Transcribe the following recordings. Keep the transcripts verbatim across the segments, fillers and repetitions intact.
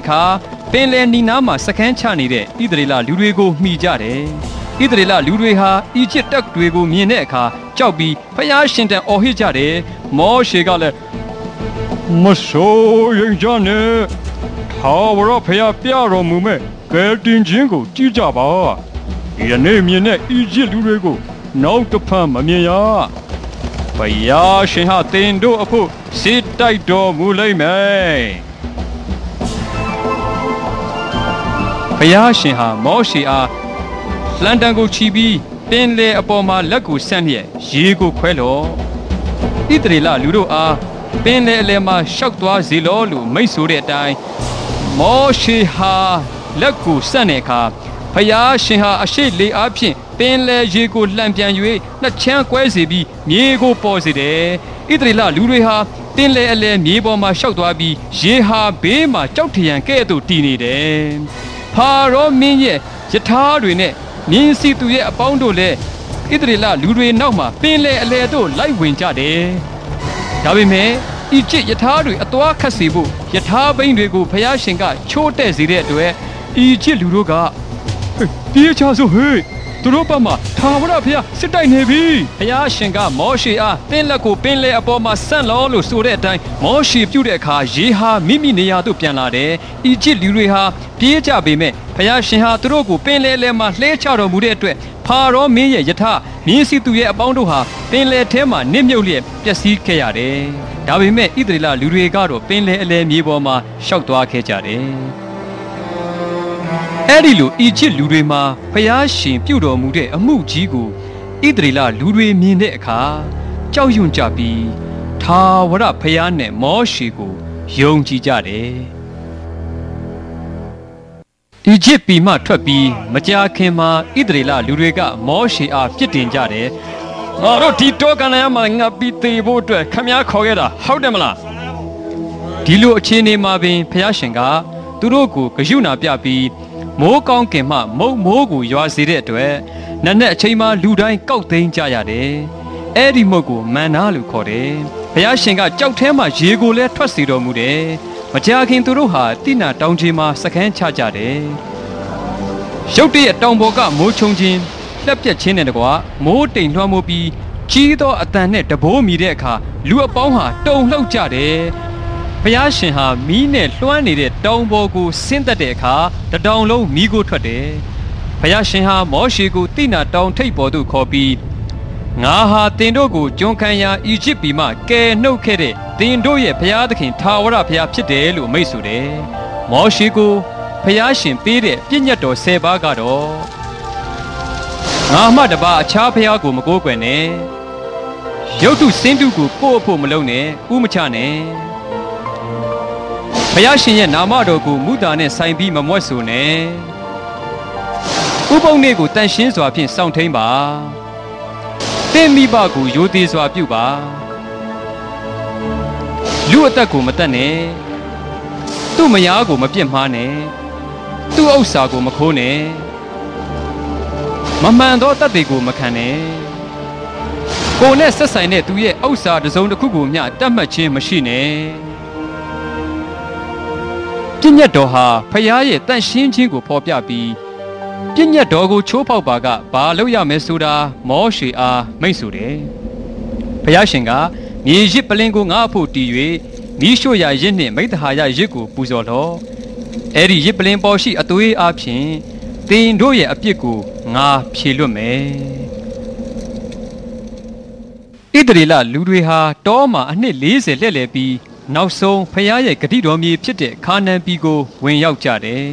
အခါပင်လယ်နီနားမှာစခန်းချနေတဲ့ဣသရေလလူတွေကိုမှီကြတယ်ဣသရေလလူတွေဟာအီဂျစ်တပ်တွေကိုမြင်တဲ့အခါကြောက်ပြီးဖျားရှင်တန်အော်ဟစ်ကြတယ်မောရှေကလည်းမဆိုးရင်ကြနဲ့ထာဝရဘုရားပြတော်မူမဲ့ကယ်တင်ခြင်းကိုကြည့်ကြပါယနေ့မြင်တဲ့အီဂျစ်လူတွေကိုနောက်တစ်ဖန်မမြင်ရဘုရားရှင်ဟာတင်တို့အဖို့စစ်တိုက်တော်မူလိမ့်မယ်ဘုရားရှင်ဟာမောရှေအားလန်တန်ကိုချီပြီးပင်လေအပေါ်မှာလက်ကိုဆန့်လျက်ရေကိုခွဲလို့ဣသရေလလူတို့အားပင်လေအလယ်မှာရှောက်သွားစေလို့လို့မိတ်ဆိုတဲ့အတိုင်းမောရှေဟာလက်ကိုဆန့်တဲ့အခါဘုရားရှင်ဟာအရှိလေအားဖြင့်ပင်လေရေကိုလှန်ပြန်၍နှစ်ချမ်းကွဲစေပြီးမြေကိုပေါ်စေတယ်ဣသရေလလူတွေဟာပင်လေအလယ်မြေပေါ်မှာရှောက်သွားပြီးရေဟာဘေးမှာကြောက်ထရန်ကဲ့သို့တည်နေတယ်ဖာရောမင်းရဲ့ယထာတွေနဲ့မြင်းစီသူရဲ့အပေါင်းတို့လည်းဣသရေလလူတွေနောက်မှာပင်လေအလယ်သို့လိုက်ဝင်ကြတယ်ဒါပေမဲ့အီဂျစ်ယထာတွေအသွားခတ်စေဖို့ယထာဘိန်းတွေကိုဖျားရှင်ကချိုးတဲ့စေတဲ့အတွက်အီဂျစ်လူတို့ကပြေးချစို့ဟေးသူတို့ဘက်မှာထာဝရဘုရားစစ်တိုက်နေပြီဘုရားရှင်ကမောရှေအားပင်လက်ကိုပင်လေအပေါ်မှာဆန့်လောလို့ဆိုတဲ့အတိုင်းမောရှေပြုတဲ့အခါရေဟာမိမိနေရာသို့ပြန်လာတယ်အီဂျစ်လူတွေဟာပြေးကြပေမဲ့ဘုရားရှင်ဟာသူတို့ကိုပင်လေလဲမှာလှဲချတော်မူတဲ့အတွက်ဖာရောမင်းရဲ့ယထာမြင်းစီသူရဲ့အပေါင်းတို့ဟာပင်လေထဲမှာနစ်မြုပ်လျက်ပျက်စီးခဲ့ရတယ်ဒါပေမဲ့ဣသရေလလူတွေကတော့ပင်လေအလယ်မြေပေါ်မှာရှောက်သွားခဲ့ကြတယ်အဲ့ဒီလိုအီဂျစ်လူတွေမှာဖျားရှင်ပြုတော်မူတဲ့အမှုကြီးကိုဣသရေလလူတွေမြင်တဲ့အခါကြောက်ရွံ့ကြပြီးထာဝရဘုရားနဲ့မောရှေကိုယုံကြည်ကြတယ်အီဂျစ်ပြည်မှထွက်ပြီးမကြာခင်မှာဣသရေလလူတွေကမောရှေအားပြစ်တင်ကြတယ်ငါတို့ဒီတောကန်လျာမှာငါပြီးသေးဖို့အတွက်ခမည်းခေါ်ခဲ့တာဟုတ်တယ်မလားဒီလိုအခြေအနေမှာပင်ဘုရားရှင်ကသူတို့ကိုဂရုဏာပြပြီးမိုးကောင်းကင်မှမုတ်မိုးကိုရွာစေတဲ့အတွက်နက်နက်အချိန်မှလူတိုင်းကောက်သိမ်းကြရတယ်။အဲ့ဒီမုတ်ကိုမန်နာလို့ခေါ်တယ်။ဘုရားရှင်ကကြောက်ထဲမှာရေကိုလည်းထွက်စေတော်မူတယ်။မကြာခင်သူတို့ဟာတိနာတောင်ကြီးမှာစခန်းချကြတယ်။ရုတ်တရက်တောင်ပေါ်ကမိုးချုံခြင်းလက်ပြက်ခြင်းနဲ့တကွာမိုးတိမ်လွှမ်းမိုးပြီးကြီးသောအတန်နဲ့တဘိုးမြည်တဲ့အခါလူအပေါင်းဟာတုန်လှုပ်ကြတယ်။ဘုရားရှင်ဟာမီးနဲ့လွှမ်းနေတဲ့တောင်ပေါ်ကိုဆင်းသက်တဲ့အခါတတောင်လုံးမီးကိုထွက်တယ်။ဘုရားရှင်ဟာမောရှေကိုတိနာတောင်ထိပ်ပေါ်သို့ခေါ်ပြီးငါဟာတင်တို့ကိုကျွန်ခံရာအီဂျစ်ပြည်မှကယ်နှုတ်ခဲ့တဲ့တင်တို့ရဲ့ဘုရားသခင်ထာဝရဘုရားဖြစ်တယ်လို့မိန့်ဆိုတယ်။မောရှေကိုဘုရားရှင်ပေးတဲ့ပြည့်ညတ်တော်ဆယ်ပါးကတော့ငါမှတပါအခြားဘုရားကိုမကိုးကွယ်နဲ့ရုပ်တုစင်းတုကိုကိုယ့်အဖို့မလုပ်နဲ့ဥမချနဲ့ဘုရားရှင်ရဲ့နာမတော်ကိုမူတာနဲ့ဆိုင်ပြီးမမွတ်ဆိုနဲ့ဥပုံနေ့ကိုတန်ရှင်းစွာဖြင့်စောင့်ထိန်ပါတင့်မိဘကိုယိုသေးစွာပြုပါလူအသက်ကိုမတတ်နဲ့သူ့မယားကိုမပြစ်မှားနဲ့သူ့ဥစ္စာကိုမခိုးနဲ့မမှန်သောတတ်တွေကိုမခံနဲ့ကိုယ်နဲ့ဆက်ဆိုင်တဲ့သူရဲ့ဥစ္စာတစ်စုံတစ်ခုကိုမျှတတ်မှတ်ခြင်းမရှိနဲ့ပြည့်ညတ်တော်ဟာဖျားရဲ့တန့်ရှင်းခြင်းကိုဖော်ပြပြီးပြည့်ညတ်တော်ကိုချိုးဖောက်ပါကဘာလုပ်ရမယ်ဆိုတာမောရှေအားမိန့်ဆိုတယ်။ဘုရားရှင်ကမြေရစ်ပလင်ကိုငါအဖို့တည်၍မိရှို့ရာရစ်နှင့်မိဿဟာယရစ်ကိုပူဇော်လော့။အဲ့ဒီရစ်ပလင်ပေါ်ရှိအသွေးအားဖြင့်သင်တို့ရဲ့အပြစ်ကိုငါဖြေလွတ်မယ်။ဣသရေလလူတွေဟာတောမှာအနှစ်၄၀လှည့်လည်ပြီးနောက်ဆုံးဖျားရဲ့ဂတိတော်မြေဖြစ်တဲ့ခါနန်ပြည်ကိုဝင်ရောက်ကြတယ်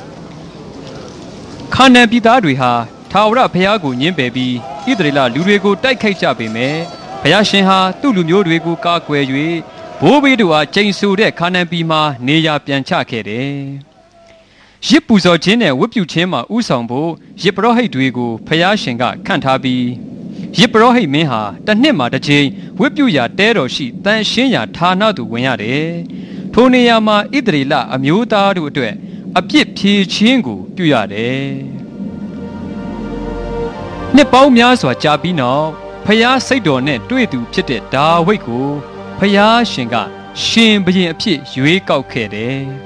။ခါနန်ပြည်သားတွေဟာထာဝရဘုရားကိုညှင်းပယ်ပြီးဣသရေလလူတွေကိုတိုက်ခိုက်ကြပေမယ့်ဘုရားရှင်ဟာသူ့လူမျိုးတွေကိုကာကွယ်၍ဘိုးဘေးတို့အားကျိန်ဆိုတဲ့ခါနန်ပြည်မှာနေရာပြန်ချခဲ့တယ်။ရစ်ပူဇော်ခြင်းနဲ့ဝတ်ပြုခြင်းမှာဥဆောင်ဖို့ရစ်ပရောဟိတ်တွေကိုဘုရားရှင်ကခန့်ထားပြီးရစ်ပရောဟိတ်မင်းဟာတစ်နှစ်မှာတစ်ကြိမ်ဝတ်ပြုရာတဲတော်ရှိတန်ရှင်းရာဌာနသို့ဝင်ရတယ်။ထိုနေရာမှာဣသရေလအမျိုးသားတို့အတွက်အပြစ်ဖြေခြင်းကိုပြုရတယ်။နှစ်ပေါင်းများစွာကြာပြီးနောက်ဖျားစိတ်တော်နဲ့တွေ့သူဖြစ်တဲ့ဒါဝိဒ်ကိုဖျားရှင်ကရှင်ဘုရင်အဖြစ်ရွေးကောက်ခဲ့တယ်။